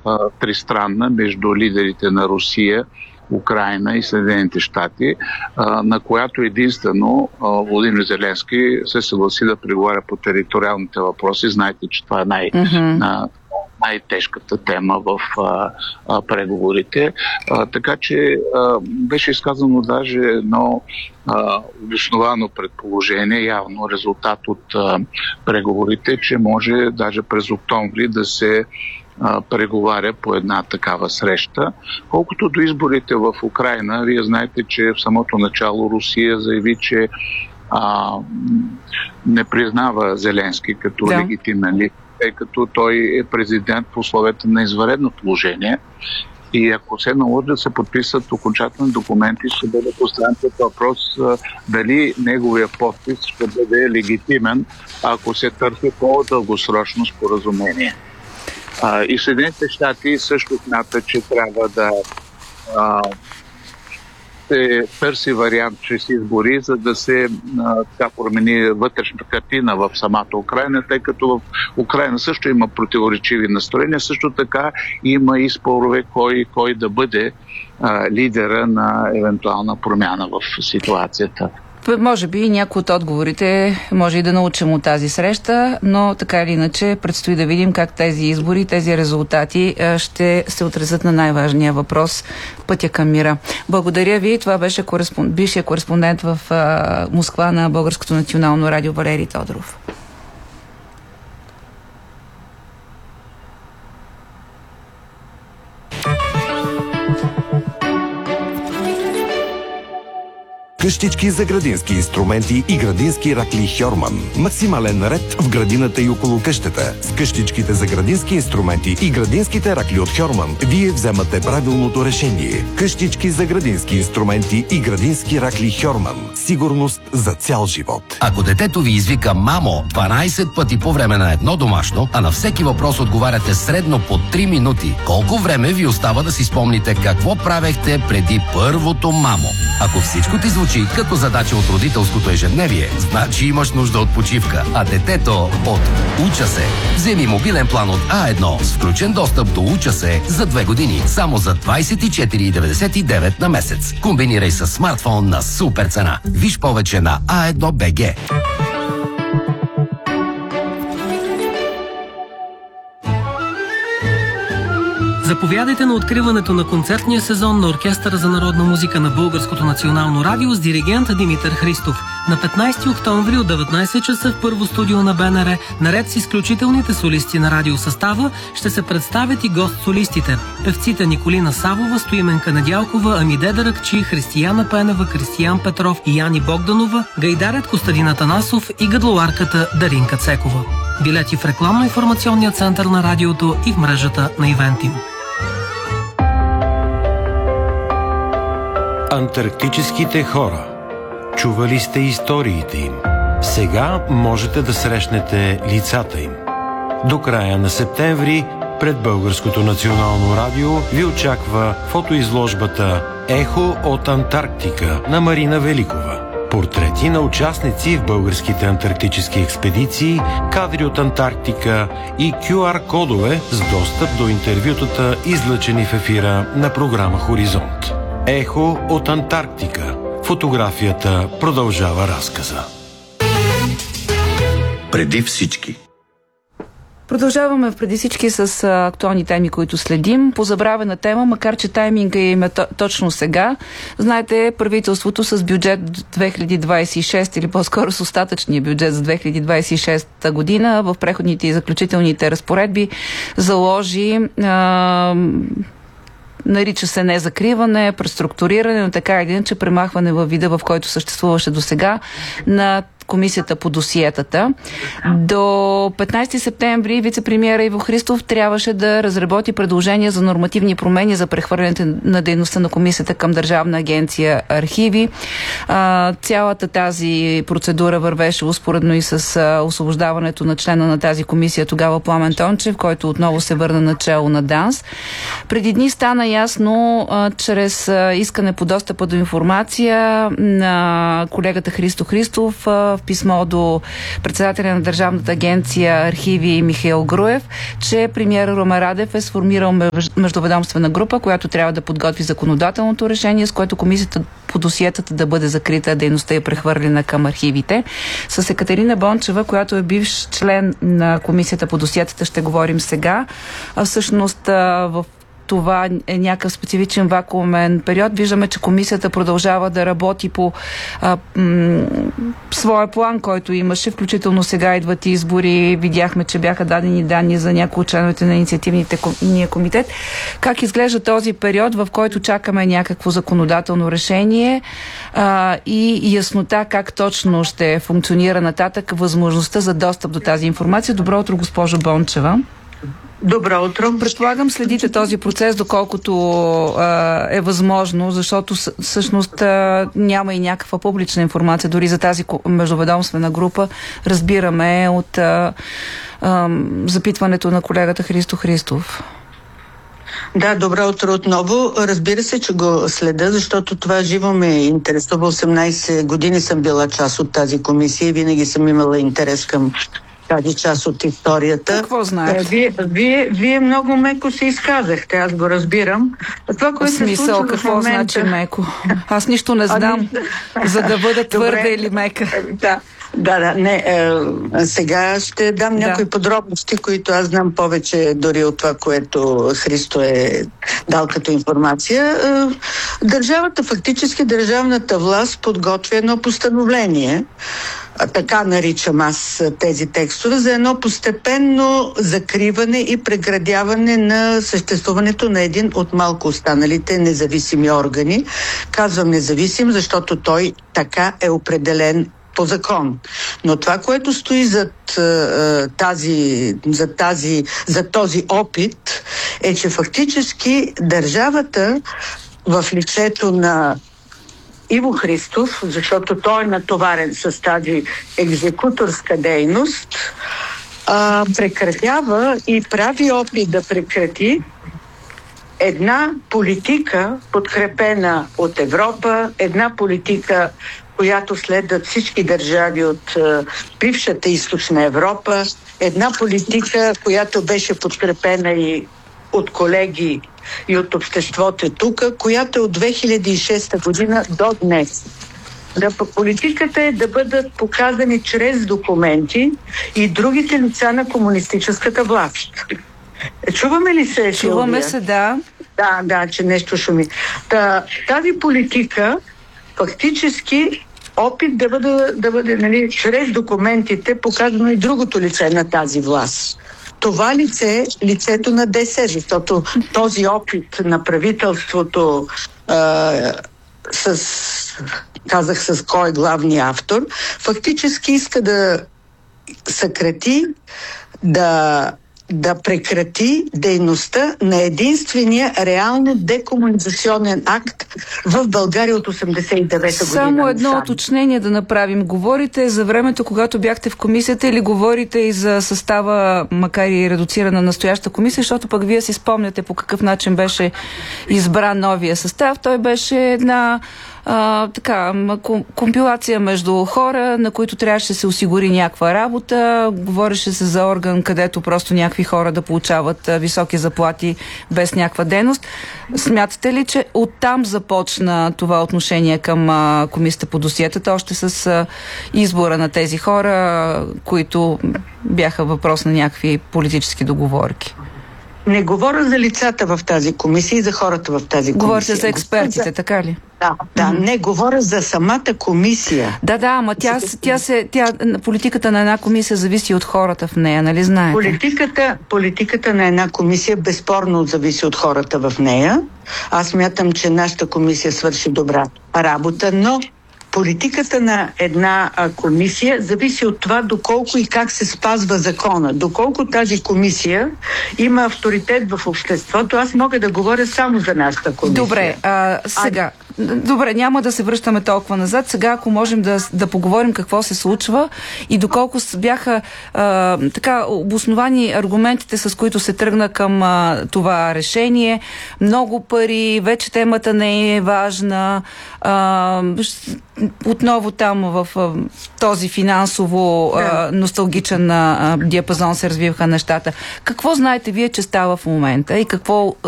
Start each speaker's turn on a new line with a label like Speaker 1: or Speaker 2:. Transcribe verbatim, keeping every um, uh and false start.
Speaker 1: а, тристранна между лидерите на Русия, Украйна и Съединените щати, а, на която единствено а, Володимир Зеленски се съгласи да преговаря по териториалните въпроси. Знаете, че това е най- mm-hmm. на, най-тежката тема в а, а, преговорите. А, така че а, беше изказано даже едно а, обосновано предположение, явно резултат от а, преговорите, че може даже през октомври да се а, преговаря по една такава среща. Колкото до изборите в Украйна, вие знаете, че в самото начало Русия заяви, че а, не признава Зеленски като да. легитимен лидер, тъй като той е президент в условията на извънредно положение. И ако се наложи да се подписат окончателни документи, ще бъде поставен въпрос дали неговия подпис ще бъде легитимен, ако се търси по-дългосрочно споразумение. И Съединените щати също смятат, че трябва да а, се търси вариант чрез избори, за да се а, така промени вътрешна картина в самата Украйна, тъй като в Украйна също има противоречиви настроения, също така има и спорове кой, кой да бъде а, лидера на евентуална промяна в ситуацията.
Speaker 2: Може би някои от отговорите може и да научим от тази среща, но така или иначе предстои да видим как тези избори, тези резултати ще се отразят на най-важния въпрос – пътя към мира. Благодаря ви. Това беше кореспонд... бившия кореспондент в а, Москва на Българското национално радио Валерий Тодоров.
Speaker 3: Къщички за градински инструменти и градински ракли Хьорман. Максимален ред в градината и около къщата. С къщичките за градински инструменти и градинските ракли от Хьорман вие вземате правилното решение. Къщички за градински инструменти и градински ракли Хьорман. Сигурност за цял живот.
Speaker 4: Ако детето ви извика мамо дванайсет пъти по време на едно домашно, а на всеки въпрос отговаряте средно по три минути, колко време ви остава да си спомните какво правехте преди първото мамо? Ако всичко ти звучи като задача от родителското ежедневие, значи имаш нужда от почивка, а детето от Уча се. Вземи мобилен план от А едно с включен достъп до Уча се за две години, само за двайсет и четири деветдесет и девет на месец. Комбинирай с смартфон на супер цена. Виж повече на а едно точка би джи.
Speaker 5: Заповядайте на откриването на концертния сезон на Оркестъра за народна музика на Българското национално радио с диригент Димитър Христов. На петнайсети октомври от деветнайсет часа в първо студио на Б Н Р, наред с изключителните солисти на радиосъстава, ще се представят и гост-солистите. Певците Николина Савова, Стоименка Недялкова, Амиде Даракчи, Християна Пенева, Кристиян Петров и Яни Богданова, гайдарят Костадин Атанасов и гъдлоарката Даринка Цекова. Билети в рекламно-информационния център на радиото и в мрежата на Ивентим.
Speaker 6: Антарктическите хора. Чували сте историите им. Сега можете да срещнете лицата им. До края на септември пред Българското национално радио ви очаква фотоизложбата «Ехо от Антарктика» на Марина Великова. Портрети на участници в българските антарктически експедиции, кадри от Антарктика и кю ар кодове с достъп до интервютата, излъчени в ефира на програма Хоризонт. Ехо от Антарктика. Фотографията продължава разказа.
Speaker 7: Преди всички.
Speaker 2: Продължаваме в преди всички с а, актуални теми, които следим. По забравена тема, макар че тайминга им е точно сега. Знаете, правителството с бюджет две хиляди двайсет и шеста или по-скоро с остатъчния бюджет за две хиляди двайсет и шеста година в преходните и заключителните разпоредби заложи а, нарича се не закриване, преструктуриране, но така или иначе премахване във вида, в който съществуваше досега на Комисията по досиетата. До петнайсети септември вице-премиера Иво Христов трябваше да разработи предложения за нормативни промени за прехвърлянето на дейността на комисията към Държавна агенция Архиви. А, цялата тази процедура вървеше успоредно и с а, освобождаването на члена на тази комисия, тогава Пламен Тончев, който отново се върна начело на ДАНС. Преди дни стана ясно, а, чрез а, искане по достъпа до информация на колегата Христо Христов, а, в писмо до председателя на Държавната агенция Архиви Михаил Груев, че премиер Румен Радев е сформирал междуведомствена група, която трябва да подготви законодателното решение, с което комисията по досиетата да бъде закрита, дейността е прехвърлена към архивите. С Екатерина Бончева, която е бивш член на комисията по досиетата, ще говорим сега. А всъщност в това е някакъв специфичен вакуумен период. Виждаме, че комисията продължава да работи по а, м- своя план, който имаше. Включително сега идват избори. Видяхме, че бяха дадени данни за някои от членовете на инициативните комитет. Как изглежда този период, в който чакаме някакво законодателно решение а, и яснота как точно ще функционира нататък възможността за достъп до тази информация? Добро утро, госпожо Бончева.
Speaker 7: Добро утро.
Speaker 2: Предполагам, следите този процес, доколкото а, е възможно, защото всъщност а, няма и някаква публична информация, дори за тази междуведомствена група. Разбираме от а, а, запитването на колегата Христо Христов.
Speaker 7: Да, добро утро отново. Разбира се, че го следа, защото това живо ме интересува. осемнайсет години съм била част от тази комисия и винаги съм имала интерес към тази част от историята.
Speaker 2: Какво знаете?
Speaker 7: Вие, вие, вие много меко се изказахте, аз го разбирам. Това, което
Speaker 2: смисъл,
Speaker 7: се случва
Speaker 2: какво
Speaker 7: в момента...
Speaker 2: значи меко? Аз нищо не знам, за да бъда твърда или мека.
Speaker 7: Да. Да, да, не. Е, сега ще дам някои да. подробности, които аз знам повече дори от това, което Христо е дал като информация. Е, държавата, фактически държавната власт подготвя едно постановление, така наричам аз тези текстове, за едно постепенно закриване и преградяване на съществуването на един от малко останалите независими органи. Казвам независим, защото той така е определен по закон. Но това, което стои зад, а, тази, за, тази, за този опит, е, че фактически държавата в лицето на Иво Христов, защото той е натоварен с тази екзекуторска дейност, а, прекратява и прави опит да прекрати една политика, подкрепена от Европа, една политика, която следват всички държави от е, бившата източна Европа, една политика, която беше подкрепена и от колеги и от обществото тук, която е от две хиляди и шеста година до днес. Да, политиката е да бъдат показани чрез документи и другите лица на комунистическата власт. Чуваме ли се, Силвия?
Speaker 2: Чуваме се, да.
Speaker 7: Да, да, че нещо шуми. Та, тази политика фактически опит да бъде, да бъде нали, чрез документите показано и другото лице на тази власт. Това лице е лицето на ДС, защото този опит на правителството а, с, казах с кой е главният автор, фактически иска да съкрати, да да прекрати дейността на единствения реално декомунизационен акт в България от осемдесет и девета година.
Speaker 2: Само едно уточнение да направим. Говорите за времето, когато бяхте в комисията, или говорите и за състава, макар и редуцирана на настояща комисия, защото пък вие си спомняте по какъв начин беше избран новия състав. Той беше една А, така, компилация между хора, на които трябваше да се осигури някаква работа. Говореше се за орган, където просто някакви хора да получават а, високи заплати без някаква дейност. Смятате ли, че оттам започна това отношение към а, комисията по досиетата, още с а, избора на тези хора, които бяха въпрос на някакви политически договорки?
Speaker 7: Не говоря за лицата в тази комисия и за хората в тази комисия.
Speaker 2: Говорите за експертите, за... така ли?
Speaker 7: Да, да, mm-hmm. не говоря за самата комисия.
Speaker 2: Да, да, ама тя, тя се, тя, политиката на една комисия зависи от хората в нея, нали знаете?
Speaker 7: Политиката, политиката на една комисия безспорно зависи от хората в нея. Аз мятам, че нашата комисия свърши добра работа, но политиката на една а, комисия зависи от това доколко и как се спазва закона. Доколко тази комисия има авторитет в обществото, аз мога да говоря само за нашата комисия.
Speaker 2: Добре, а, сега, Добре, няма да се връщаме толкова назад. Сега, ако можем да, да поговорим какво се случва и доколко бяха а, така обосновани аргументите, с които се тръгна към а, това решение. Много пари, вече темата не е важна. А, отново там в а, този финансово а, носталгичен а, диапазон се развиваха нещата. Какво знаете вие, че става в момента и какво